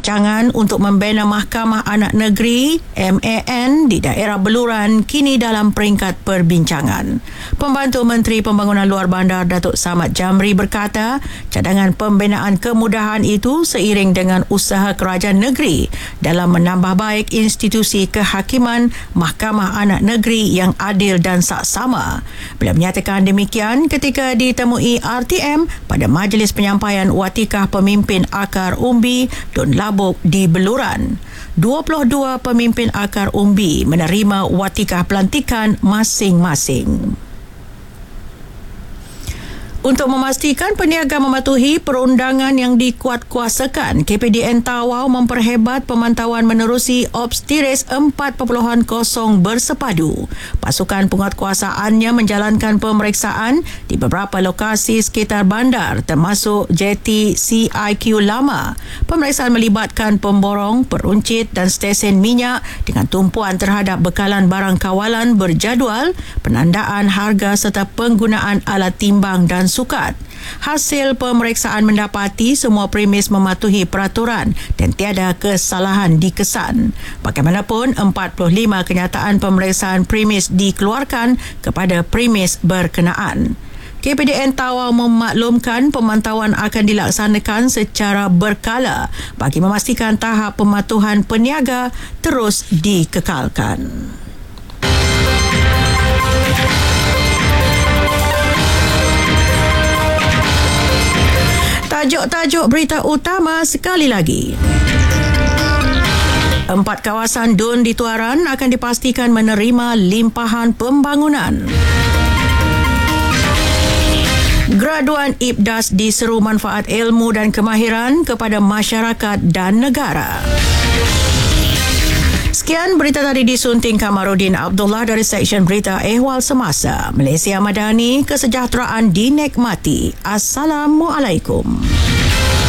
Rancangan untuk membina Mahkamah Anak Negeri MAN di daerah Beluran kini dalam peringkat perbincangan. Pembantu Menteri Pembangunan Luar Bandar Datuk Samad Jamri berkata, cadangan pembinaan kemudahan itu seiring dengan usaha kerajaan negeri dalam menambah baik institusi kehakiman Mahkamah Anak Negeri yang adil dan saksama. Beliau menyatakan demikian ketika ditemui RTM pada Majlis Penyampaian Watikah Pemimpin Akar Umbi Dun Labuk di Beluran. 22 pemimpin akar umbi menerima watikah pelantikan masing-masing. Untuk memastikan peniaga mematuhi perundangan yang dikuatkuasakan, KPDN Tawau memperhebat pemantauan menerusi Obstiris 4.0 bersepadu. Pasukan penguatkuasaannya menjalankan pemeriksaan di beberapa lokasi sekitar bandar termasuk jeti CIQ lama. Pemeriksaan melibatkan pemborong, peruncit dan stesen minyak dengan tumpuan terhadap bekalan barang kawalan berjadual, penandaan harga serta penggunaan alat timbang dan sukat. Hasil pemeriksaan mendapati semua premis mematuhi peraturan dan tiada kesalahan dikesan. Bagaimanapun, 45 kenyataan pemeriksaan premis dikeluarkan kepada premis berkenaan. KPDN Tawau memaklumkan pemantauan akan dilaksanakan secara berkala bagi memastikan tahap pematuhan peniaga terus dikekalkan. Tajuk-tajuk berita utama sekali lagi. 4 kawasan DUN di Tuaran akan dipastikan menerima limpahan pembangunan. Graduan IPDAS diseru manfaat ilmu dan kemahiran kepada masyarakat dan negara. Sekian berita tadi disunting Kamarudin Abdullah dari Seksyen Berita Ehwal Semasa. Malaysia Madani, kesejahteraan dinikmati. Assalamualaikum.